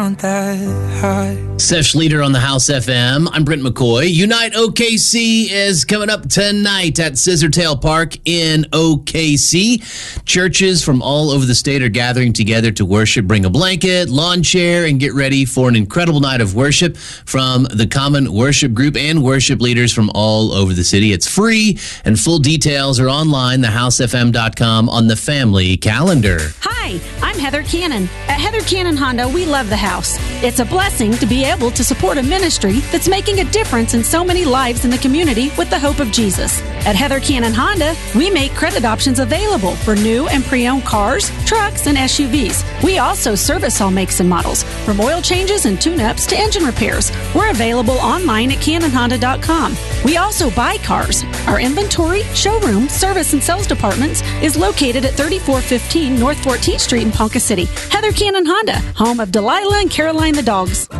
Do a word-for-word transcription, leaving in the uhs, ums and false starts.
that high. Seth Schleter on the House F M. I'm Brent McCoy. Unite O K C is coming up tonight at Scissortail Park in O K C. Churches from all over the state are gathering together to worship. Bring a blanket, lawn chair, and get ready for an incredible night of worship from the Common Worship Group and worship leaders from all over the city. It's free, and full details are online, the house f m dot com, on the family calendar. Hi, I'm Heather Cannon. At Heather Cannon Honda, we love the house. It's a blessing to be able to support a ministry that's making a difference in so many lives in the community with the hope of Jesus. At Heather Cannon Honda, we make credit options available for new and pre-owned cars, trucks, and S U Vs. We also service all makes and models, from oil changes and tune-ups to engine repairs. We're available online at cannon honda dot com. We also buy cars. Our inventory, showroom, service, and sales departments is located at thirty-four fifteen North fourteenth Street in Ponca City. Heather Cannon Honda, home of Delilah and Caroline the dogs.